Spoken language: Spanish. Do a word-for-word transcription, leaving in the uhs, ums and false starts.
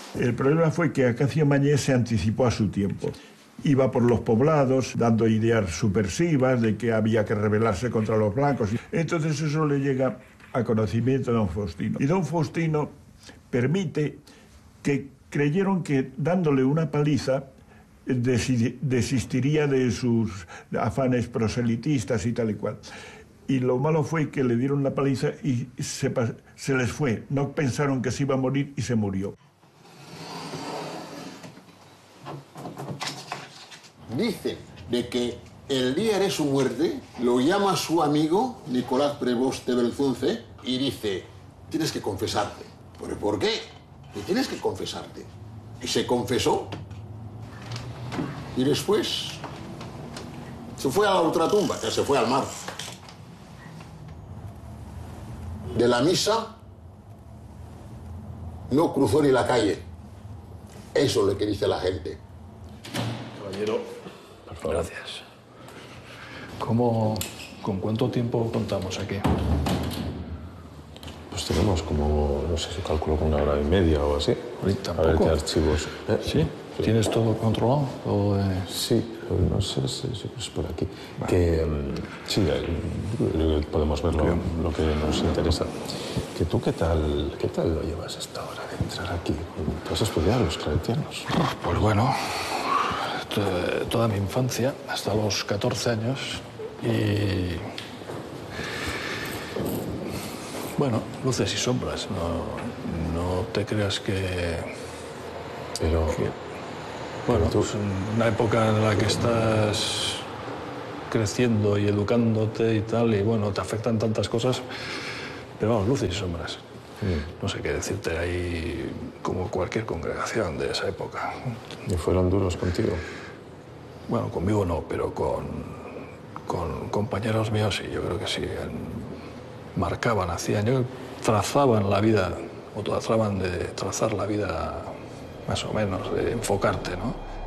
El problema fue que Acacio Mañé se anticipó a su tiempo. Iba por los poblados dando ideas subversivas de que había que rebelarse contra los blancos. Entonces eso le llega a conocimiento de don Faustino. Y don Faustino permite que creyeron que dándole una paliza desistiría de sus afanes proselitistas y tal y cual. Y lo malo fue que le dieron la paliza y se, se les fue. No pensaron que se iba a morir y se murió. Dice de que el día de su muerte lo llama su amigo Nicolás Prevost de Belzunce y dice, tienes que confesarte. ¿Pero por qué? Y tienes que confesarte. Y se confesó. Y después se fue a la ultratumba, que se fue al mar. De la misa no cruzó ni la calle. Eso es lo que dice la gente. Caballero, por favor. Gracias. ¿Cómo, con cuánto tiempo contamos aquí? Pues tenemos como, no sé si calculo con una hora y media o así. ¿Tampoco? A ver qué archivos. ¿Eh? ¿Sí? ¿Sí? ¿Tienes todo controlado? ¿Todo de... Sí, no sé si es por aquí. Vale. Que sí, podemos ver lo, lo que nos interesa. Que tú, ¿qué tal, qué tal lo llevas esta hora de entrar aquí? ¿Tú has estudiado los claretianos? Pues bueno, toda mi infancia, hasta los catorce años, y... Bueno, luces y sombras. No, no te creas que... Pero... que... Bueno, tú... es una época en la que estás creciendo y educándote y tal, y bueno, te afectan tantas cosas, pero vamos, luces y sombras. Mm. No sé qué decirte, ahí como cualquier congregación de esa época. ¿Y fueron duros contigo? Bueno, conmigo no, pero con, con compañeros míos sí, yo creo que sí. Marcaban, hacían, yo trazaban la vida, o trataban de trazar la vida más o menos, de enfocarte, ¿no?